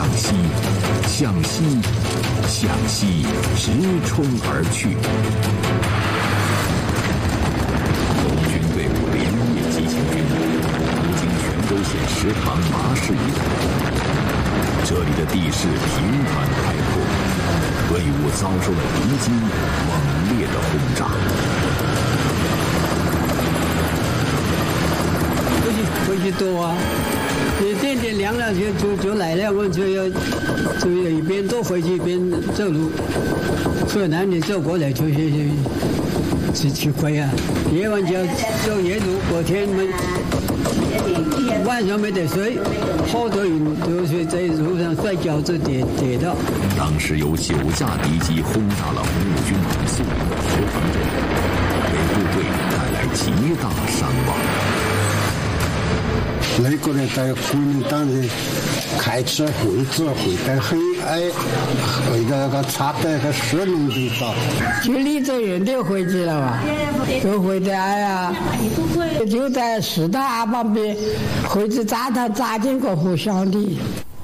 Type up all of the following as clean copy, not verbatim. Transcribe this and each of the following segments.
向西，向西，向西，直冲而去。红军队伍连夜急行军，途经泉州县石塘麻市一带。这里的地势平坦开阔，队伍遭受了敌机猛烈的轰炸。 回去多啊，一点点凉了就来了，我就要一边多回去一边走路，所以男的走过来去回啊，夜晚就要走夜路，过天晚上没得睡，好多人都是在路上摔跤子跌倒。 当时有9架敌机轰炸了红五军团宿营的石塘镇，给部队带来极大伤亡。 那个人在国民党人开车会得很矮，会那个差得个10弄就到。 去李泽远就回去了吧？就回得矮啊，就在石塔旁边，回去扎进个湖上里。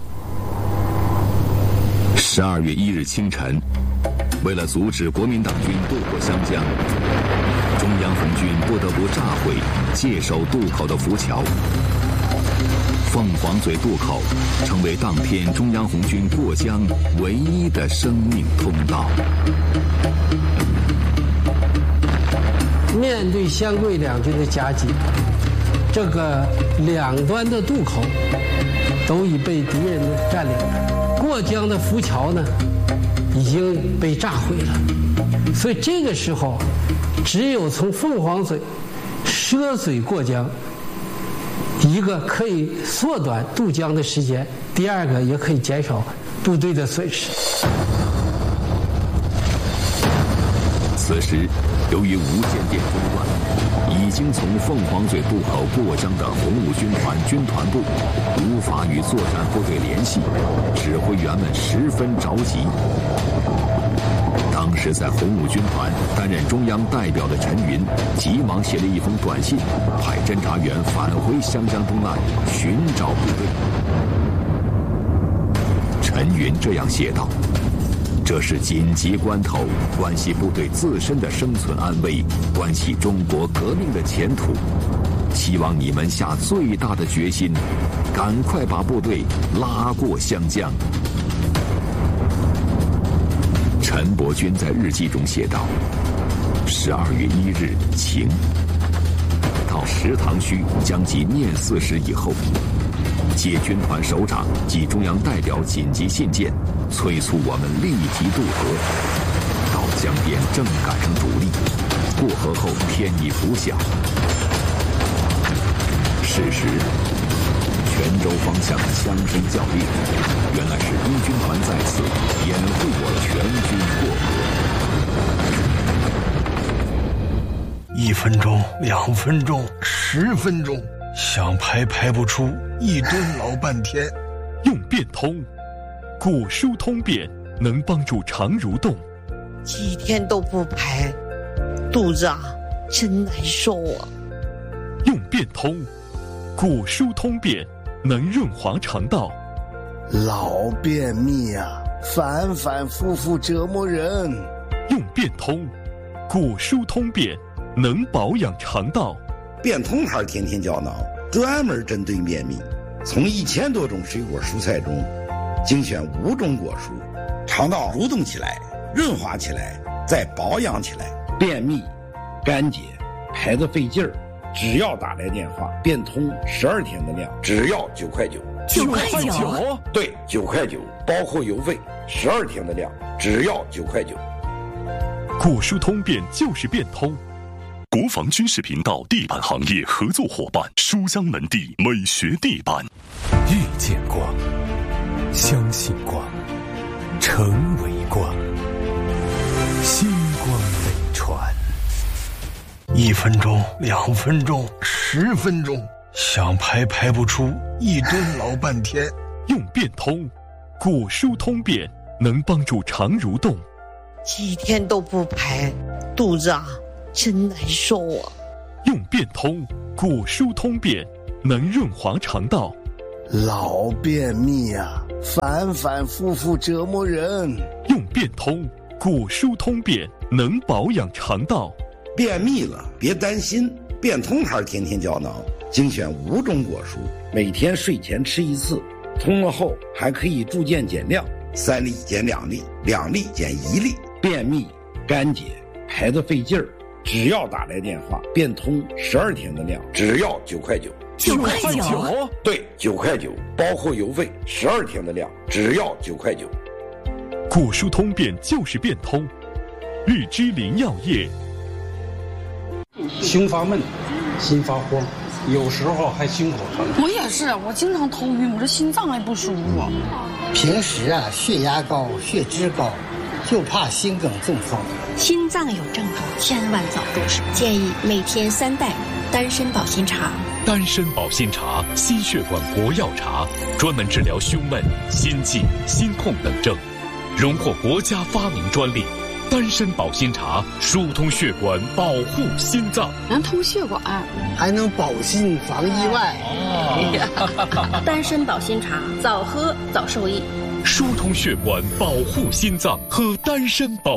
12月1日清晨，为了阻止国民党军渡过湘江，中央红军不得不炸毁界首渡口的浮桥。凤凰嘴渡口成为当天中央红军过江唯一的生命通道。 面对湘桂两军的夹击，这个两端的渡口都已被敌人占领了，过江的浮桥呢已经被炸毁了，所以这个时候只有从凤凰嘴涉水过江，一个可以缩短渡江的时间，第二个也可以减少部队的损失。 此时由于无线电中断，已经从凤凰嘴渡口过江的红五军团军团部无法与作战部队联系，指挥员们十分着急。当时在红五军团担任中央代表的陈云急忙写了一封短信，派侦察员返回湘江东岸寻找部队。陈云这样写道：这是紧急关头，关系部队自身的生存安危，关系中国革命的前途，希望你们下最大的决心，赶快把部队拉过湘江。陈伯钧在日记中写道：12月1日晴。到石塘区将其念4时以后，界军团首长及中央代表紧急信件，催促我们立即渡河。到江边正赶上主力，过河后天已拂晓。事实，泉州方向枪声较烈，原来是一军团在此掩护我全军过河。 1分钟、2分钟、10分钟，想排不出，1吨老半天。 用变通，古书通变能帮助肠蠕动。 几天都不排，肚子啊真难受啊。 用变通，古书通变能润滑肠道。 老便秘啊，反复复折磨人。 用变通，古书通变能保养肠道。 变通牌天天胶囊专门针对便秘，从1000多种水果蔬菜中精选5种果蔬，肠道蠕动起来，润滑起来，再保养起来。便秘、干结、排得费劲儿，只要打来电话，变通12天的量，只要9块9。 9块9？ 对，9块9，包括邮费，12天的量，只要9块9。 古书通变就是变通。国防军事频道地板行业合作伙伴书香门第美学地板。 遇见光，相信光，成为光，星光飞船。 1分钟、2分钟、10分钟，想排不出，1吨老半天。 用变通，古书通变能帮助肠蠕动。 几天都不排，肚子啊真难受啊。 用变通，古书通变能润滑肠道。 老便秘啊， 反反复复折磨人。 用变通，果蔬通便，能保养肠道。 便秘了别担心，变通牌天天胶囊精选5种果蔬，每天睡前吃1次，通了后还可以逐渐减量，3粒减2粒，2粒减1粒。便秘、干结、排得费劲儿，只要打来电话，变通12天的量，只要9块9。 9块9？ 对，9块9，包括邮费，12天的量，只要9块9。 果蔬通便就是变通，日之林药业。 胸发闷，心发慌，有时候还心口疼。 我也是，我经常头晕，我这心脏还不舒服。 平时血压高、血脂高，就怕心梗中风。 心脏有症状，千万早重视。建议每天3袋丹参保心茶。 丹参保心茶，心血管国药茶，专门治疗胸闷、心悸、心痛等症，荣获国家发明专利。丹参保心茶疏通血管，保护心脏， 能通血管， 还能保心防意外。 丹参保心茶，早喝早受益。 疏通血管，保护心脏，喝丹参保